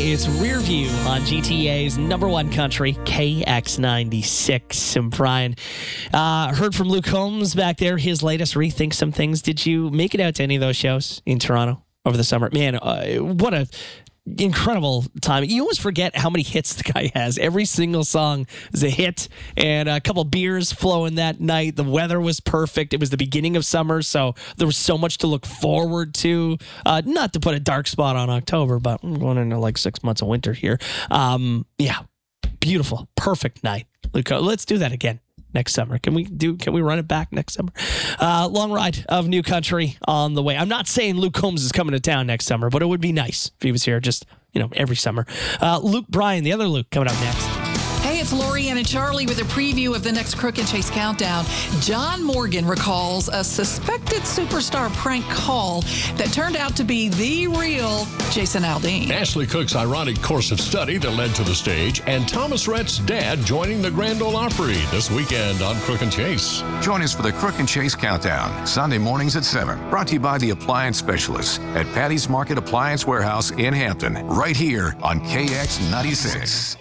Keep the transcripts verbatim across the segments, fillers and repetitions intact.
It's Rear View on G T A's number one country, K X ninety-six. And Brian, uh, heard from Luke Combs back there, his latest Rethink Some Things. Did you make it out to any of those shows in Toronto over the summer? Man, uh, what a incredible time. You almost forget how many hits the guy has. Every single song is a hit, and a couple beers flowing that night. The weather was perfect. It was the beginning of summer, so there was so much to look forward to. Uh, not to put a dark spot on October, but we're going into like six months of winter here. Um, yeah, beautiful, perfect night. Luke, let's do that again next summer. Can we do? Can we run it back next summer? Uh, long ride of New Country on the way. I'm not saying Luke Combs is coming to town next summer, but it would be nice if he was here just, you know, every summer. Uh, Luke Bryan, the other Luke, coming up next. Hey, it's Lori and Charlie with a preview of the next Crook and Chase Countdown. John Morgan recalls a suspected superstar prank call that turned out to be the real Jason Aldean. Ashley Cook's ironic course of study that led to the stage, and Thomas Rhett's dad joining the Grand Ole Opry this weekend on Crook and Chase. Join us for the Crook and Chase Countdown, Sunday mornings at seven. Brought to you by the Appliance Specialists at Patty's Market Appliance Warehouse in Hampton, right here on K X ninety-six.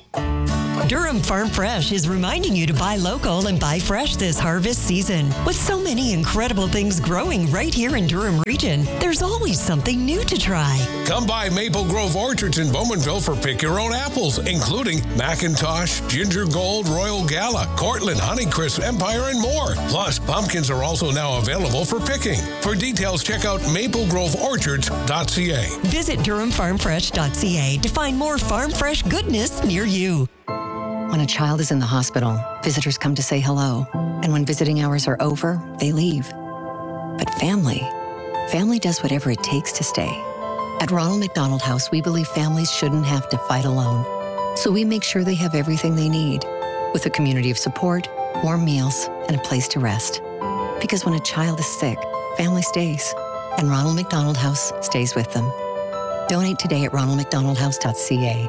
Durham Farm Fresh is reminding you to buy local and buy fresh this harvest season. With so many incredible things growing right here in Durham region, there's always something new to try. Come by Maple Grove Orchards in Bowmanville for pick your own apples, including Macintosh, Ginger Gold, Royal Gala, Cortland, Honeycrisp, Empire, and more. Plus, pumpkins are also now available for picking. For details, check out maple grove orchards dot c a. Visit durham farm fresh dot c a to find more farm fresh goodness near you. When a child is in the hospital, visitors come to say hello. And when visiting hours are over, they leave. But family, family does whatever it takes to stay. At Ronald McDonald House, we believe families shouldn't have to fight alone. So we make sure they have everything they need, with a community of support, warm meals, and a place to rest. Because when a child is sick, family stays. And Ronald McDonald House stays with them. Donate today at ronald mcdonald house dot c a.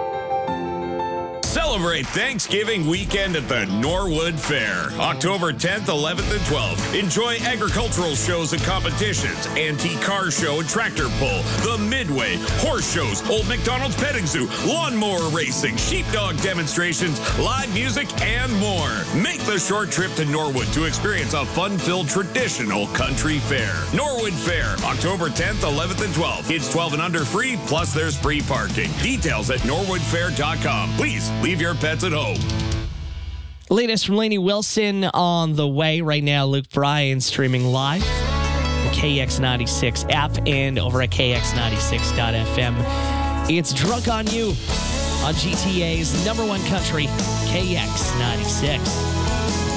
Celebrate Thanksgiving weekend at the Norwood Fair, October tenth, eleventh, and twelfth. Enjoy agricultural shows and competitions, antique car show and tractor pull, the Midway, horse shows, Old McDonald's Petting Zoo, lawnmower racing, sheepdog demonstrations, live music, and more. Make the short trip to Norwood to experience a fun-filled traditional country fair. Norwood Fair, October tenth, eleventh, and twelfth. Kids twelve and under free, plus there's free parking. Details at norwood fair dot com. Please leave your pets at home. Latest from Lainey Wilson on the way right now. Luke Bryan streaming live, the K X ninety-six app and over at k x ninety-six dot f m. It's Drunk on You on G T A's number one country, K X ninety-six.